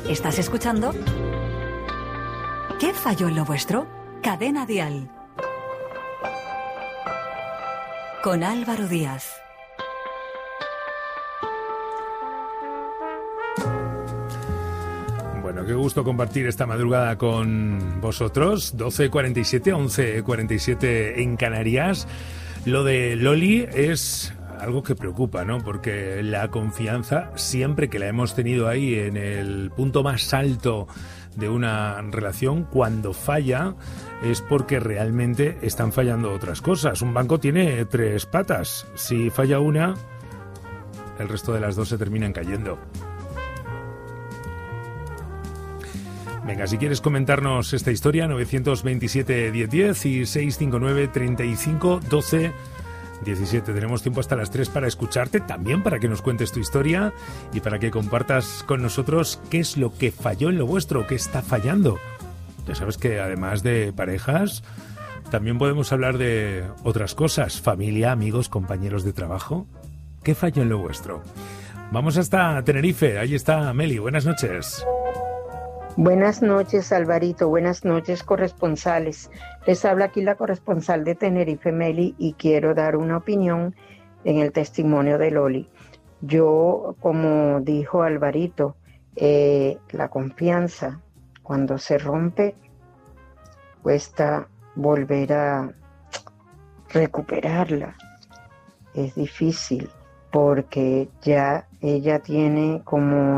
¿Estás escuchando? ¿Qué falló en lo vuestro? Cadena Dial. Con Álvaro Díaz. Bueno, qué gusto compartir esta madrugada con vosotros. 12:47, 11:47 en Canarias. Lo de Loli es algo que preocupa, ¿no? Porque la confianza, siempre que la hemos tenido ahí en el punto más alto de una relación, cuando falla es porque realmente están fallando otras cosas. Un banco tiene 3 patas. Si falla una, el resto de las 2 se terminan cayendo. Venga, si quieres comentarnos esta historia, 927-1010 y 659-35-12-17. Tenemos tiempo hasta las 3 para escucharte, también para que nos cuentes tu historia y para que compartas con nosotros qué es lo que falló en lo vuestro, qué está fallando. Ya sabes que además de parejas, también podemos hablar de otras cosas, familia, amigos, compañeros de trabajo. ¿Qué falló en lo vuestro? Vamos hasta Tenerife, ahí está Meli, buenas noches. Buenas noches, Alvarito. Buenas noches, corresponsales. Les habla aquí la corresponsal de Tenerife, Meli, y quiero dar una opinión en el testimonio de Loli. Yo, como dijo Alvarito, la confianza, cuando se rompe, cuesta volver a recuperarla. Es difícil porque ya ella tiene como